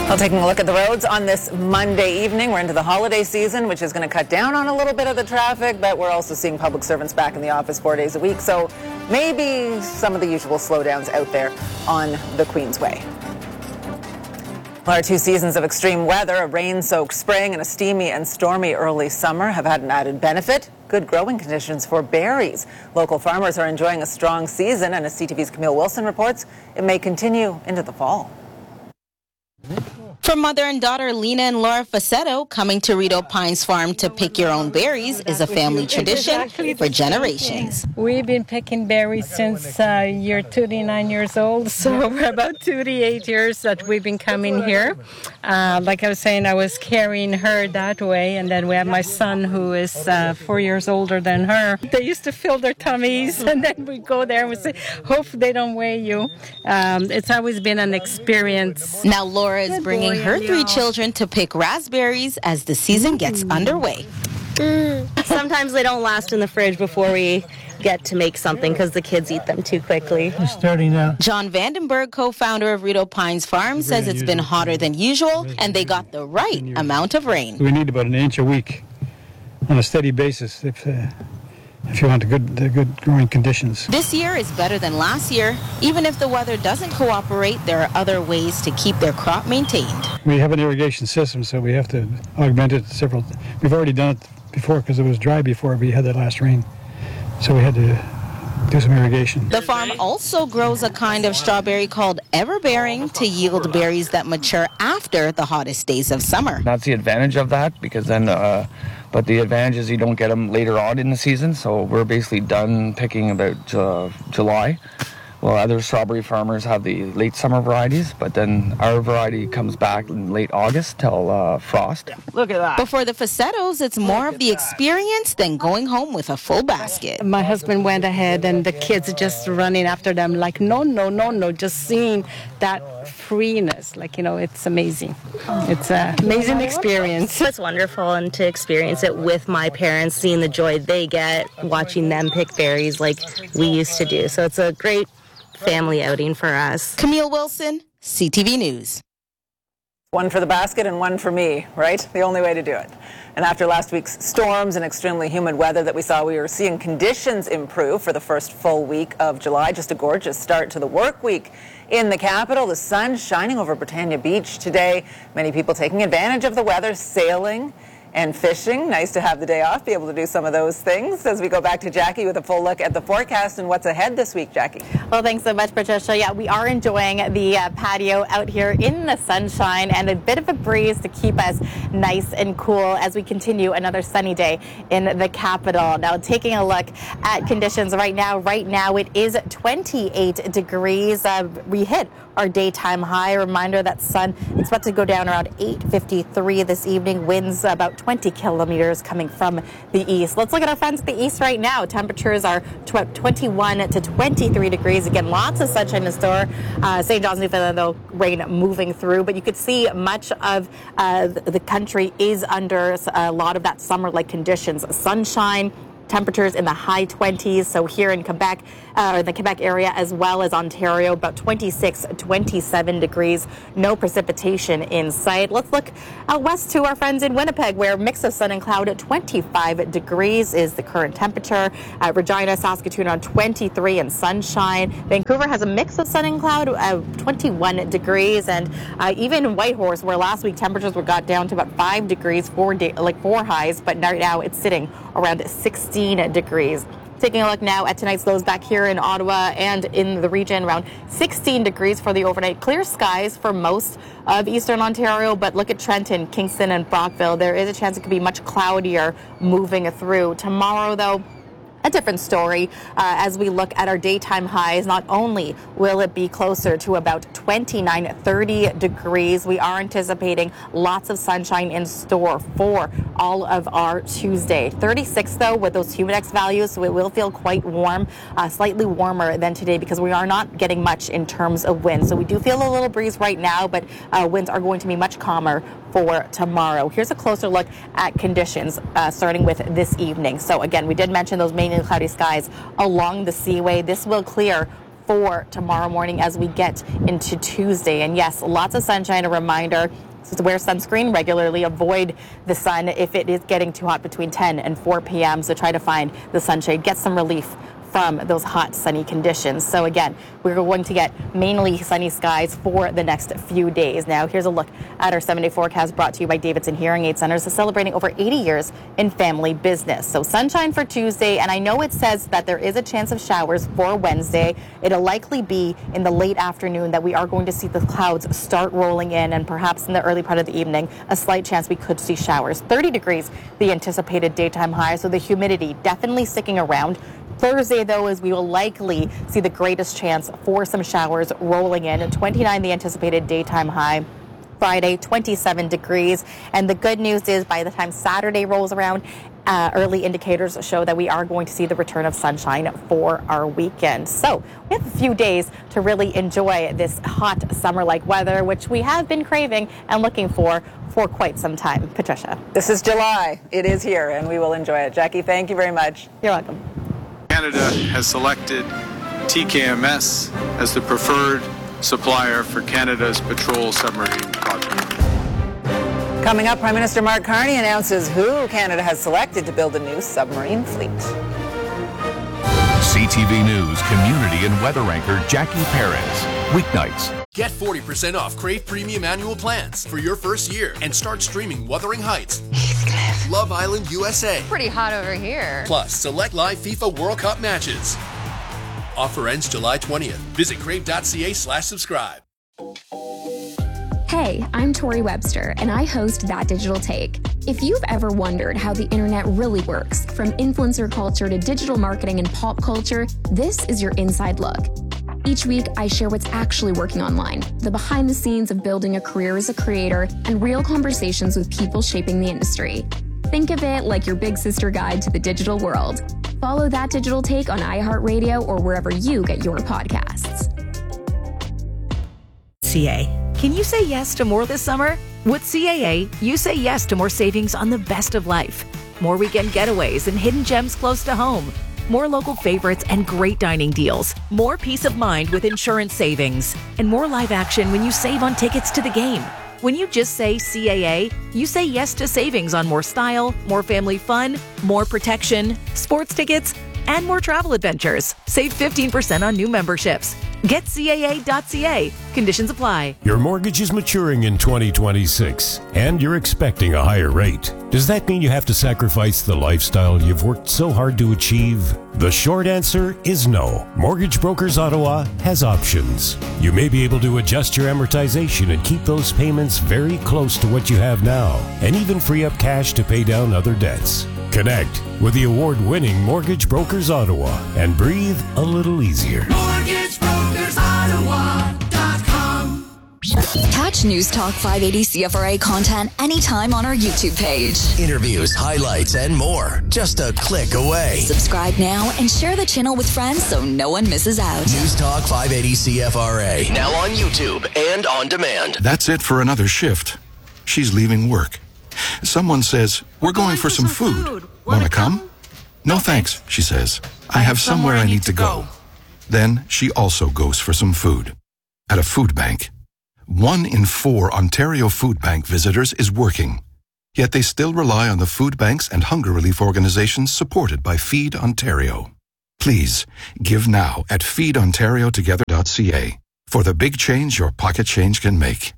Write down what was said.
Well, taking a look at the roads on this Monday evening. We're into the holiday season, which is going to cut down on a little bit of the traffic, but we're also seeing public servants back in the office 4 days a week. So maybe some of the usual slowdowns out there on the Queensway. Well, our 2 seasons of extreme weather, a rain-soaked spring and a steamy and stormy early summer, have had an added benefit: good growing conditions for berries. Local farmers are enjoying a strong season, and as CTV's Camille Wilson reports, it may continue into the fall. For mother and daughter Lena and Laura Facetto, coming to Rideau Pines Farm to pick your own berries is a family tradition for generations. We've been picking berries since you're 29 years old, so we're about 28 years that we've been coming here. Like I was saying, I was carrying her that way, and then we have my son who is 4 years older than her. They used to fill their tummies, and then we go there and we say, hope they don't weigh you. It's always been an experience. Now Laura is bringing her 3 children to pick raspberries as the season gets underway. Sometimes they don't last in the fridge before we get to make something because the kids eat them too quickly. We're starting now. John Vandenberg, co-founder of Rideau Pines Farm, says it's been hotter than usual and they got the right amount of rain. We need about an inch a week on a steady basis if you want the good growing conditions. This year is better than last year. Even if the weather doesn't cooperate, there are other ways to keep their crop maintained. We have an irrigation system, so we have to augment it We've already done it before because it was dry before we had that last rain. So we had to do some irrigation. The farm also grows a kind of strawberry called everbearing to yield berries that mature after the hottest days of summer. That's the advantage of that, because then but the advantage is you don't get them later on in the season, so we're basically done picking about July. Well, other strawberry farmers have the late summer varieties, but then our variety comes back in late August till frost. Look at that. But for the Facettos, it's more of the experience than going home with a full basket. My husband went ahead and the kids just running after them like, no, just seeing that freeness, it's amazing. It's an amazing experience. It's wonderful, and to experience it with my parents, seeing the joy they get watching them pick berries like we used to do. So it's a great family outing for us. Camille Wilson, CTV News. One for the basket and one for me, right? The only way to do it. And after last week's storms and extremely humid weather that we saw, we were seeing conditions improve for the first full week of July. Just a gorgeous start to the work week in the capital. The sun shining over Britannia Beach today. Many people taking advantage of the weather, sailing and fishing. Nice to have the day off, be able to do some of those things. As we go back to Jackie with a full look at the forecast and what's ahead this week, Jackie. Well, thanks so much, Patricia. Yeah, we are enjoying the patio out here in the sunshine and a bit of a breeze to keep us nice and cool as we continue another sunny day in the capital. Now, taking a look at conditions right now it is 28 degrees. We hit our daytime high. A reminder that sun expected to go down around 8:53 this evening. Winds about 20 kilometers coming from the east. Let's look at our friends at the east right now. Temperatures are 21 to 23 degrees. Again, lots of sunshine in store. St. John's, Newfoundland, though, rain moving through. But you could see much of the country is under a lot of that summer-like conditions. Sunshine, temperatures in the high 20s. So here in Quebec, or the Quebec area, as well as Ontario, about 26, 27 degrees. No precipitation in sight. Let's look out west to our friends in Winnipeg, where a mix of sun and cloud at 25 degrees is the current temperature. Regina, Saskatoon on 23 and sunshine. Vancouver has a mix of sun and cloud, 21 degrees. And even Whitehorse, where last week temperatures got down to about 5 degrees, four highs, but right now it's sitting around 16 degrees. Taking a look now at tonight's lows back here in Ottawa and in the region, around 16 degrees for the overnight. Clear skies for most of eastern Ontario, but look at Trenton, Kingston, and Brockville. There is a chance it could be much cloudier moving through. Tomorrow, though, a different story as we look at our daytime highs. Not only will it be closer to about 29, 30 degrees, we are anticipating lots of sunshine in store for all of our Tuesday. 36, though, with those humidex values, so it will feel quite warm, slightly warmer than today because we are not getting much in terms of wind. So we do feel a little breeze right now, but winds are going to be much calmer for tomorrow. Here's a closer look at conditions starting with this evening. So again, we did mention those mainly cloudy skies along the seaway. This will clear for tomorrow morning as we get into Tuesday. And yes, lots of sunshine. A reminder to wear sunscreen regularly. Avoid the sun if it is getting too hot between 10 and 4 p.m. So try to find the sunshade, get some relief from those hot, sunny conditions. So again, we're going to get mainly sunny skies for the next few days. Now, here's a look at our 7-day forecast brought to you by Davidson Hearing Aid Centers, celebrating over 80 years in family business. So sunshine for Tuesday, and I know it says that there is a chance of showers for Wednesday. It'll likely be in the late afternoon that we are going to see the clouds start rolling in, and perhaps in the early part of the evening, a slight chance we could see showers. 30 degrees, the anticipated daytime high, so the humidity definitely sticking around. Thursday, though, is we will likely see the greatest chance for some showers rolling in. And 29, the anticipated daytime high. Friday, 27 degrees. And the good news is by the time Saturday rolls around, early indicators show that we are going to see the return of sunshine for our weekend. So we have a few days to really enjoy this hot summer-like weather, which we have been craving and looking for quite some time. Patricia. This is July. It is here, and we will enjoy it. Jackie, thank you very much. You're welcome. Canada has selected TKMS as the preferred supplier for Canada's patrol submarine project. Coming up, Prime Minister Mark Carney announces who Canada has selected to build a new submarine fleet. CTV News community and weather anchor Jackie Perez. Weeknights. Get 40% off Crave Premium annual plans for your first year and start streaming Wuthering Heights, Love Island USA. Pretty hot over here. Plus, select live FIFA World Cup matches. Offer ends July 20th. Visit crave.ca/subscribe. Hey, I'm Tori Webster, and I host That Digital Take. If you've ever wondered how the internet really works, from influencer culture to digital marketing and pop culture, this is your inside look. Each week, I share what's actually working online, the behind the scenes of building a career as a creator, and real conversations with people shaping the industry. Think of it like your big sister guide to the digital world. Follow That Digital Take on iHeartRadio or wherever you get your podcasts. CA. Can you say yes to more this summer? With CAA, you say yes to more savings on the best of life. More weekend getaways and hidden gems close to home. More local favorites and great dining deals. More peace of mind with insurance savings. And more live action when you save on tickets to the game. When you just say CAA, you say yes to savings on more style, more family fun, more protection, sports tickets, and more travel adventures. Save 15% on new memberships. Get CAA.ca. Conditions apply. Your mortgage is maturing in 2026, and you're expecting a higher rate. Does that mean you have to sacrifice the lifestyle you've worked so hard to achieve? The short answer is no. Mortgage Brokers Ottawa has options. You may be able to adjust your amortization and keep those payments very close to what you have now, and even free up cash to pay down other debts. Connect with the award-winning Mortgage Brokers Ottawa and breathe a little easier. MortgageBrokersOttawa.com. Catch News Talk 580 CFRA content anytime on our YouTube page. Interviews, highlights, and more. Just a click away. Subscribe now and share the channel with friends so no one misses out. News Talk 580 CFRA. Now on YouTube and on demand. That's it for another shift. She's leaving work. Someone says, "We're going for some food. Wanna come?" "No thanks," she says. "I have somewhere I need to go." Then she also goes for some food. At a food bank. 1 in 4 Ontario Food Bank visitors is working. Yet they still rely on the food banks and hunger relief organizations supported by Feed Ontario. Please, give now at feedontariotogether.ca for the big change your pocket change can make.